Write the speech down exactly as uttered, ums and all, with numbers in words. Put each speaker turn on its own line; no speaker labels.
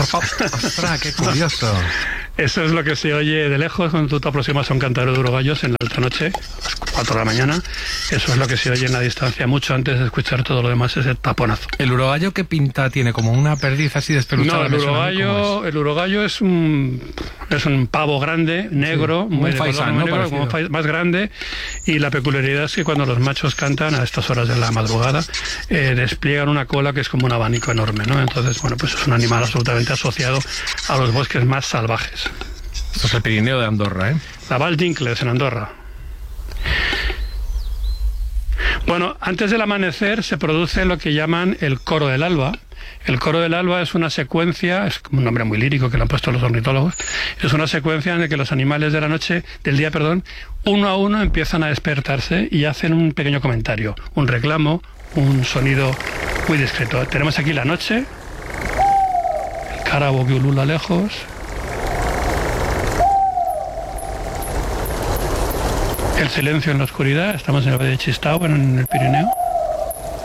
¡Ostras, qué curioso!
Eso es lo que se oye de lejos cuando tú te aproximas a un cantadero de urogallos en la alta noche, a las cuatro de la mañana. Eso es lo que se oye en la distancia, mucho antes de escuchar todo lo demás, ese taponazo.
¿El urogallo qué pinta tiene? ¿Como una perdiz así despeluchada?
No, el urogallo, el urogallo es un, es un pavo grande, negro,
sí, muy
muy
faisán,
muy
¿no?
negro, como fa- más grande, y la peculiaridad es que cuando los machos cantan a estas horas de la madrugada, eh, despliegan una cola que es como un abanico enorme, ¿no? Entonces, bueno, pues es un animal absolutamente asociado a los bosques más salvajes.
Esto es el Pirineo de Andorra, ¿eh?
La Val d'Incles, en Andorra. Bueno, antes del amanecer se produce lo que llaman el coro del alba. El coro del alba es una secuencia, es como un nombre muy lírico que le han puesto los ornitólogos, es una secuencia en la que los animales de la noche, del día, perdón, uno a uno empiezan a despertarse y hacen un pequeño comentario, un reclamo, un sonido muy discreto. Tenemos aquí la noche, el cárabo que ulula lejos, el silencio en la oscuridad, estamos en el Valle de Chistau, en el Pirineo.